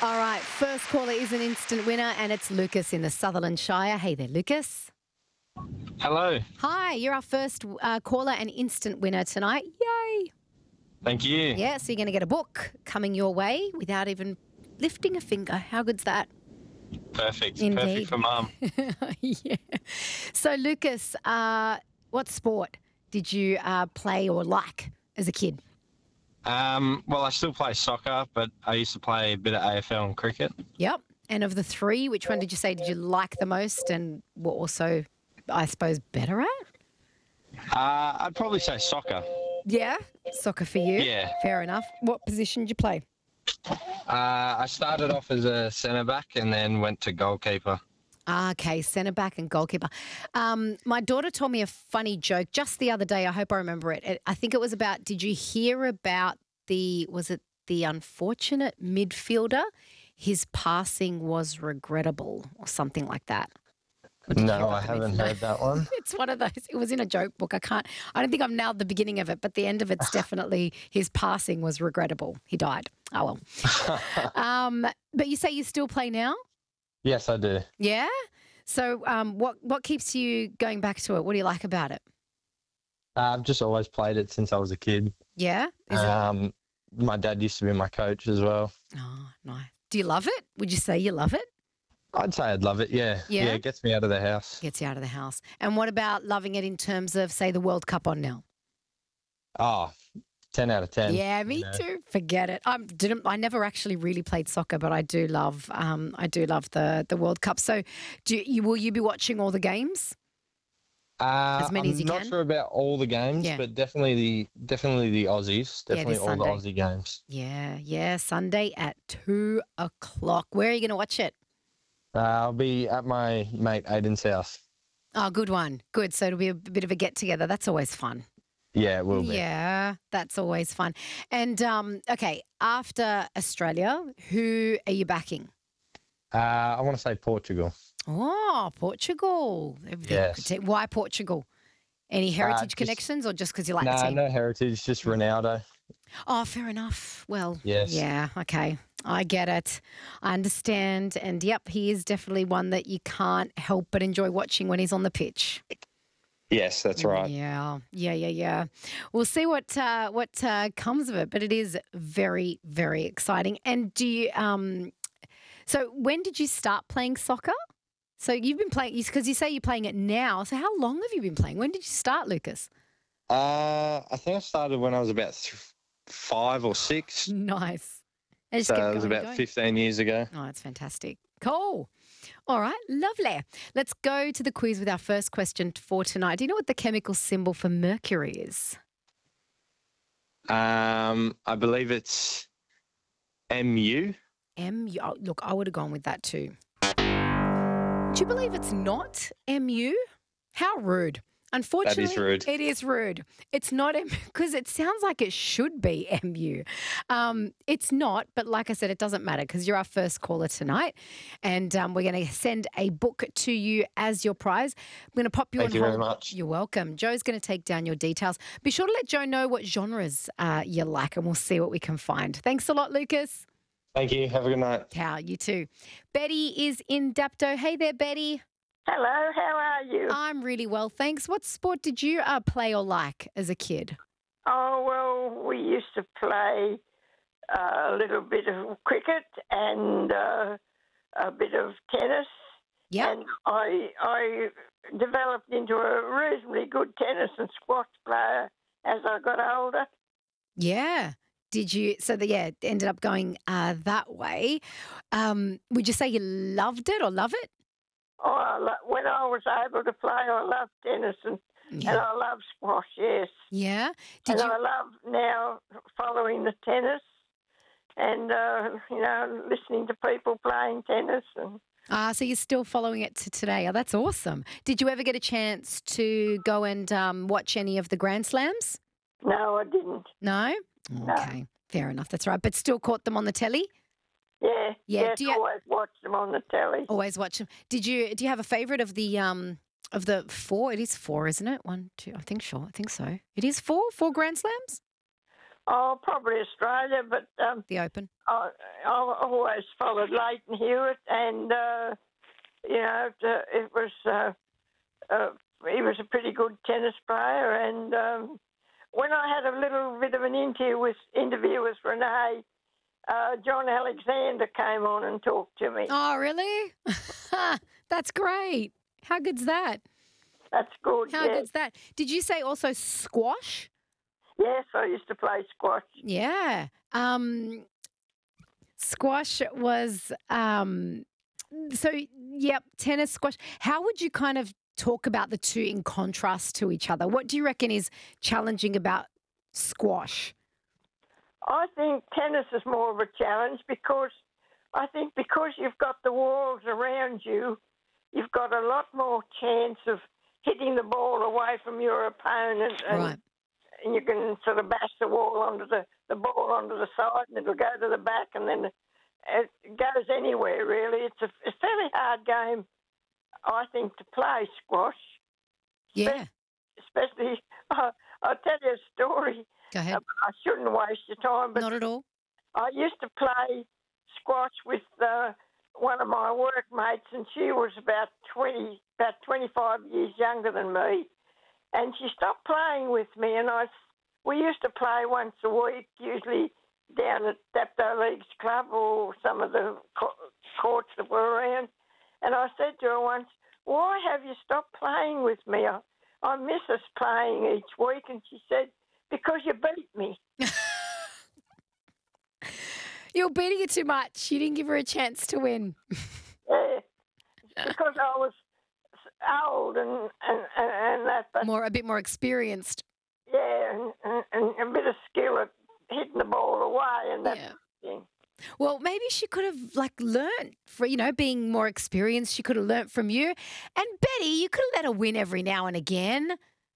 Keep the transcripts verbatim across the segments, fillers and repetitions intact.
All right, first caller is an instant winner, and it's Lucas in the Sutherland Shire. Hey there, Lucas. Hello. Hi, you're our first uh, caller and instant winner tonight. Yay! Thank you. Yeah, so you're going to get a book coming your way without even lifting a finger. How good's that? Perfect. Indeed. Perfect for mum. Yeah. So, Lucas, uh, what sport did you uh, play or like as a kid? Um, well, I still play soccer, but I used to play a bit of A F L and cricket. Yep. And of the three, which one did you say did you like the most and were also, I suppose, better at? Uh, I'd probably say soccer. Yeah, soccer for you. Yeah. Fair enough. What position did you play? Uh, I started off as a centre back and then went to goalkeeper. Ah, okay, centre back and goalkeeper. Um, my daughter told me a funny joke just the other day. I hope I remember it. it. I think it was about, did you hear about the, was it the unfortunate midfielder? His passing was regrettable or something like that. Or did you hear No, about I the haven't midfielder? heard that one. It's one of those. It was in a joke book. I can't, I don't think I've nailed the beginning of it, but the end of it's definitely his passing was regrettable. He died. Oh, well. um, but you say you still play now? Yes, I do. Yeah. So, um, what what keeps you going back to it? What do you like about it? Uh, I've just always played it since I was a kid. Yeah. Is it? Um, my dad used to be my coach as well. Oh, nice. Do you love it? Would you say you love it? I'd say I'd love it, yeah. Yeah? Yeah, it gets me out of the house. Gets you out of the house. And what about loving it in terms of, say, the World Cup on now? Oh, ten out of ten. Yeah, me you know. too. Forget it. I didn't. I never actually really played soccer, but I do love. Um, I do love the the World Cup. So, do you will you be watching all the games? Uh, As many I'm as you not can? sure about all the games, Yeah. but definitely the definitely the Aussies, Yeah, definitely this all the Sunday. Aussie games. Yeah, yeah. Sunday at two o'clock. Where are you going to watch it? Uh, I'll be at my mate Aiden's house. Oh, good one. Good. So it'll be a bit of a get together. That's always fun. Yeah, it will be. Yeah, that's always fun. And um, okay, after Australia, who are you backing? Uh, I want to say Portugal. Oh, Portugal. Yes. Why Portugal? Any heritage just- connections or just because you like the Nah, team? no heritage, just Ronaldo. Oh, fair enough. Well, Yes. yeah, okay. I get it. I understand. And yep, he is definitely one that you can't help but enjoy watching when he's on the pitch. Yes, that's right. Yeah, yeah, yeah, yeah. We'll see what uh, what uh, comes of it, but it is very, very exciting. And do you? Um, so when did you start playing soccer? So you've been playing because you say you're playing it now. So how long have you been playing? When did you start, Lucas? Uh, I think I started when I was about th- five or six. Nice. And just So kept it was going and about going. fifteen years ago. Oh, it's fantastic. Cool. All right, lovely. Let's go to the quiz with our first question for tonight. Do you know what the chemical symbol for mercury is? Um, I believe it's M U. M U. Oh, look, I would have gone with that too. Do you believe it's not M U? How rude. Unfortunately, rude. it is rude. It's not M because it sounds like it should be M U. Um, it's not, but like I said, it doesn't matter because you're our first caller tonight, and um, we're going to send a book to you as your prize. I'm going to pop you Thank on you hold. very much. You're welcome. Joe's going to take down your details. Be sure to let Joe know what genres uh, you like, and we'll see what we can find. Thanks a lot, Lucas. Thank you. Have a good night. How you too. Betty is in Dapto. Hey there, Betty. Hello, how are you? I'm really well, thanks. What sport did you uh, play or like as a kid? Oh, well, we used to play uh, a little bit of cricket and uh, a bit of tennis. Yeah. And I, I developed into a reasonably good tennis and squash player as I got older. Yeah. Did you? So, the, yeah, ended up going uh, that way. Um, would you say you loved it or love it? Oh, I lo- when I was able to play, I loved tennis and, and Yeah. I love squash, yes. Yeah. Did and you? I love now following the tennis and, uh, you know, listening to people playing tennis. And Ah, so you're still following it to today. Oh, that's awesome. Did you ever get a chance to go and um, watch any of the Grand Slams? no, I didn't. No? Okay. Fair enough. That's right. But still caught them on the telly? Yeah, Yeah, yes, do you- always watch them on the telly. Always watch them. Did you? Do you have a favourite of the um of the four? It is four, isn't it? One, two. I think sure. I think so. It is four. Four Grand Slams. Oh, probably Australia, but um, The Open. I, I always followed Leighton Hewitt, and uh, you know, it, it was uh, uh, he was a pretty good tennis player. And um, when I had a little bit of an interview with interview with Renee, uh, John Alexander came on and talked to me. Oh, really? That's great. How good's that? That's good. How yes. good's that? Did you say also squash? Yes, I used to play squash. Yeah. Um, squash was, um, so, yep, tennis, squash. How would you kind of talk about the two in contrast to each other? What do you reckon is challenging about squash? I think tennis is more of a challenge because I think because you've got the walls around you, you've got a lot more chance of hitting the ball away from your opponent. And, Right. and you can sort of bash the wall onto the, the ball onto the side and it'll go to the back and then it goes anywhere, really. It's a, a fairly hard game, I think, to play squash. Yeah. Especially, uh, I'll tell you a story. Go ahead. Uh, I shouldn't waste your time, but Not at all. I used to play squash with uh, one of my workmates, and she was about twenty, about twenty-five years younger than me, and she stopped playing with me. And I, we used to play once a week, usually down at Dapto Leagues Club or some of the co- courts that were around. And I said to her once, "Why have you stopped playing with me? I, I miss us playing each week." And she said, "Because you beat me." You're beating it too much. You didn't give her a chance to win. Yeah, because I was old and, and, and, and that, but More, a bit more experienced. yeah, and, and, and a bit of skill at hitting the ball away and that Yeah. thing. Well, maybe she could have like learnt for, you know, being more experienced. She could have learnt from you. And Betty, you could have let her win every now and again.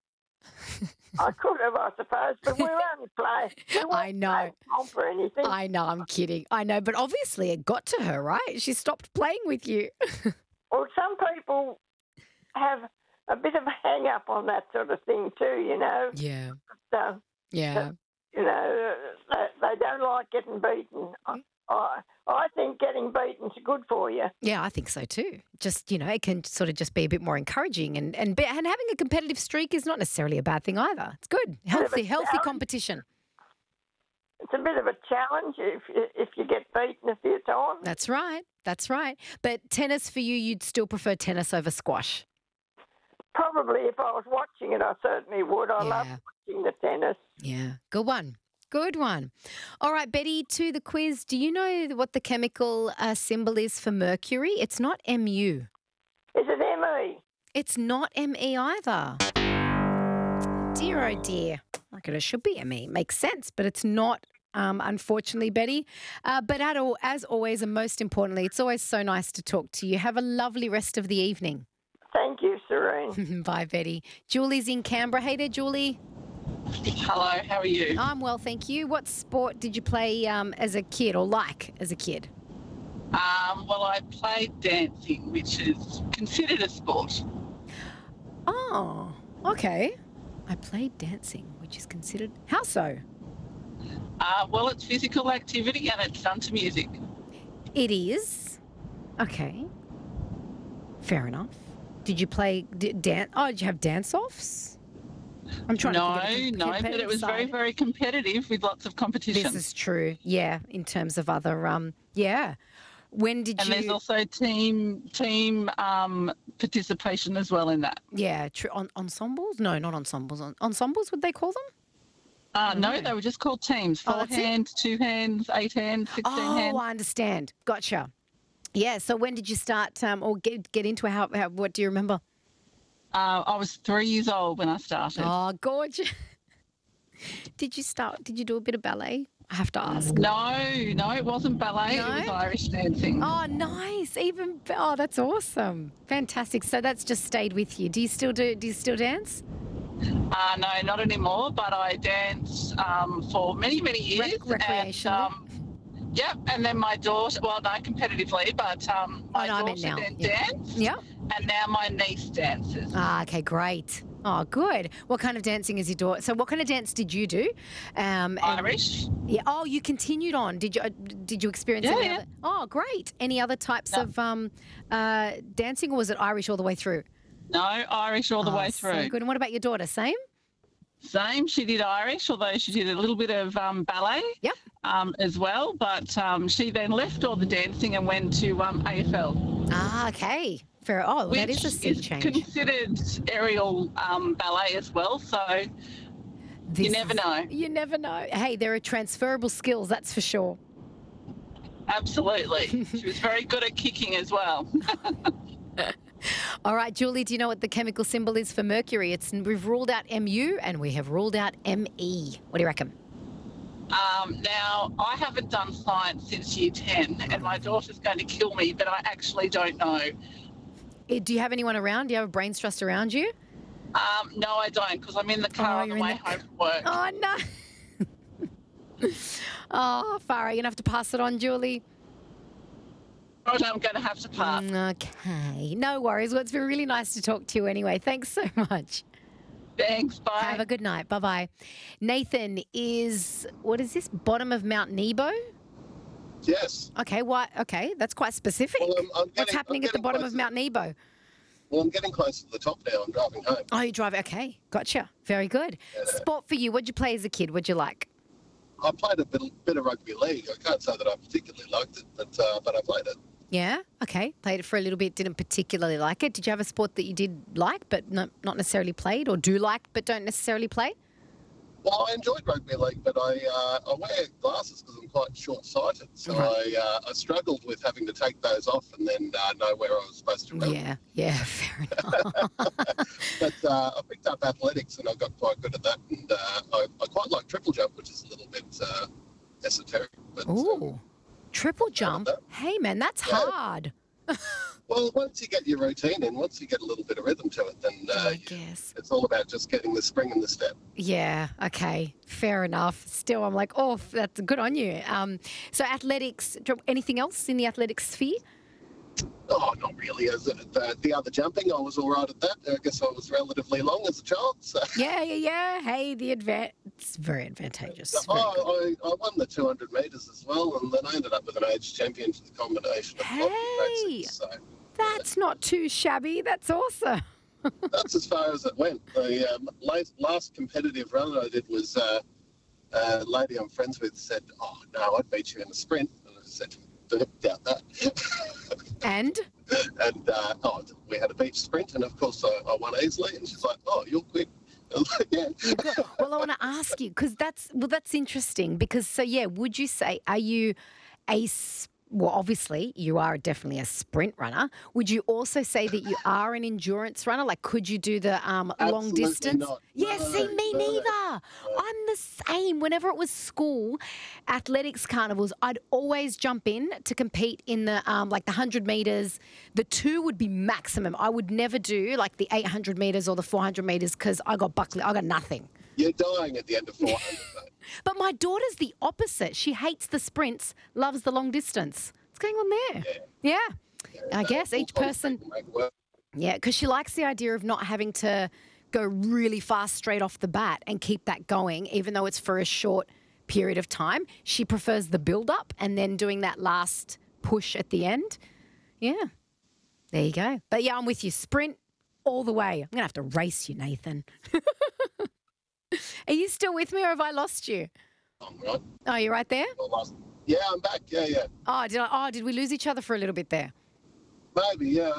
I could have, I suppose, but we weren't playing. We weren't I know. playing comp or anything. I know, I'm kidding. I know, but obviously it got to her, right? She stopped playing with you. Well, some people have a bit of a hang up on that sort of thing too, you know. Yeah. So, Yeah. you know, they, they don't like getting beaten. I, I, I think getting beaten's good for you. Yeah, I think so too. Just, you know, it can sort of just be a bit more encouraging and and, be, and having a competitive streak is not necessarily a bad thing either. It's good. Healthy, healthy challenge. competition. It's a bit of a challenge if you, if you get beaten a few times. That's right. That's right. But tennis for you, you'd still prefer tennis over squash. Probably if I was watching it, I certainly would. I love Yeah. watching the tennis. Yeah. Good one. Good one. All right, Betty, to the quiz. Do you know what the chemical uh, symbol is for mercury? It's not M U. Is it M E? It's not M E either. Dear, oh dear. Like it should be M E. Makes sense, but it's not, um, unfortunately, Betty. Uh, but at all, as always, and most importantly, it's always so nice to talk to you. Have a lovely rest of the evening. Thank you, Serene. Bye, Betty. Julie's in Canberra. Hey there, Julie. Hello, how are you? I'm well, thank you. What sport did you play um, as a kid or like as a kid? Um, well, I played dancing, which is considered a sport. Oh, okay. I played dancing, which is considered. How so? Uh, well, it's physical activity and it's done to music. It is. Okay. Fair enough. Did you play d- dance? Oh, did you have dance-offs? I'm trying no, to think of the no, but competitive it was very, side. very competitive with lots of competition. This is true. Yeah, in terms of other, um, yeah. When did and you? there's also team team um, participation as well in that. Yeah, true. On, ensembles? No, not ensembles. En- ensembles, would they call them? Uh, no, know. they were just called teams. Oh, Four that's it? hands, two hands, eight hands, sixteen Oh, hands. I understand. Gotcha. Yeah. So when did you start, um, or get get into it? How, how? What do you remember? Uh, I was three years old when I started. Oh, gorgeous. Did you start? Did you do a bit of ballet? I have to ask. No, no, it wasn't ballet. No? It was Irish dancing. Oh, nice. Even be- oh, that's awesome. Fantastic. So that's just stayed with you. Do you still do? Do you still dance? Uh, no, not anymore, but I danced um, for many, many years. Rec- recreationally? And, um, yep, and then my daughter, well, no, competitively, but um, my Oh, no, I meant daughter now. then Yeah. danced, Yeah. and now my niece dances. Ah, okay, great. Oh, good. What kind of dancing is your daughter? So, what kind of dance did you do? Um, and- Irish. Yeah. Oh, you continued on. Did you? uh, Did you experience Yeah, any yeah. other? Oh, great. Any other types No. of um, uh, dancing, or was it Irish all the way through? No, Irish all the Oh, way so through. good. And what about your daughter? Same. Same. She did Irish, although she did a little bit of um, ballet Yep. um, as well. But um, she then left all the dancing and went to um, A F L. Ah, okay. Fair. Oh, well, that Which is a sea is change. considered aerial um, ballet as well. So This you never is- know. You never know. Hey, there are transferable skills, that's for sure. Absolutely. She was very good at kicking as well. All right, Julie, do you know what the chemical symbol is for mercury? It's we've ruled out M U and we have ruled out M E. What do you reckon? Um, now, I haven't done science since year ten, and my daughter's going to kill me, but I actually don't know. Eh, Do you have anyone around? Do you have a brains trust around you? Um, no, I don't, because I'm in the car Oh, on the you're in way the- home from work. Oh, no. Oh, Farah, you're going to have to pass it on, Julie. Right, I'm going to have to pass. Mm, Okay, no worries. Well, it's been really nice to talk to you anyway. Thanks so much. Thanks, bye. Have a good night. Bye bye. Nathan is, what is this? Bottom of Mount Nebo? Yes. Okay, what? Okay, that's quite specific. Well, I'm, I'm What's getting, happening I'm at the getting bottom close of Mount Nebo? To, well, I'm getting close to the top now. I'm driving home. Oh, you drive. Okay, gotcha. Very good. Sport for you. What'd you play as a kid? What'd you like? I played a bit, bit of rugby league. I can't say that I particularly liked it, but uh, but I played it. Yeah. Okay. Played it for a little bit. Didn't particularly like it. Did you have a sport that you did like but not, not necessarily played, or do like but don't necessarily play? Well, I enjoyed rugby league, but I uh, I wear glasses because I'm quite short-sighted, so Right. I uh, I struggled with having to take those off and then uh, know where I was supposed to run. Yeah. Yeah. Fair enough. But uh, I picked up athletics and I got quite good at that, and uh, I, I quite like triple jump, which is a little bit uh, esoteric. But um, Ooh. Triple jump. that. Hey man, that's Yeah. hard. well, once you get your routine in, once you get a little bit of rhythm to it, then uh, I you- guess. it's all about just getting the spring in the step. Yeah, okay, fair enough. Still, I'm like, oh, that's good on you. Um, so athletics, do- anything else in the athletics sphere? Oh, not really. As the, the, the other jumping, I was all right at that. I guess I was relatively long as a child. So Yeah, yeah, yeah. Hey, the advan it's very advantageous. So Very good. I, I, I won the two hundred metres as well, and then I ended up with an age champion for the combination of block and Hey! basics. So That's not too shabby. That's awesome. that's as far as it went. The um, last, last competitive run I did was uh, a lady I'm friends with said, "Oh no, I'd beat you in a sprint," and I said, "Don't doubt that." And and uh, oh, we had a beach sprint, and of course I, I won easily. And she's like, "Oh, you're quick." I was like, "Yeah." you've got, well, I want to ask you because that's well, that's interesting. Because so yeah, would you say are you a s- well, obviously you are definitely a sprint runner. Would you also say that you are an endurance runner? Like, could you do the um, long Absolutely distance? not. Yeah, No, see, me no. neither. I'm the same. Whenever it was school athletics carnivals, I'd always jump in to compete in the um, like the hundred meters. The two would be maximum. I would never do like the eight hundred meters or the four hundred meters because I got buckled. I got nothing. You're dying at the end of four hundred. mate. But my daughter's the opposite. She hates the sprints, loves the long distance. What's going on there? Yeah. I No, guess all each kinds of person, people make it work. yeah, because she likes the idea of not having to go really fast straight off the bat and keep that going, even though it's for a short period of time. She prefers the build up and then doing that last push at the end. Yeah. There you go. But yeah, I'm with you. Sprint all the way. I'm going to have to race you, Nathan. Are you still with me or have I lost you? I'm right. Oh, you're right there? Well, last- Yeah, I'm back. Yeah, yeah. Oh, did I, oh, did we lose each other for a little bit there? Maybe, yeah.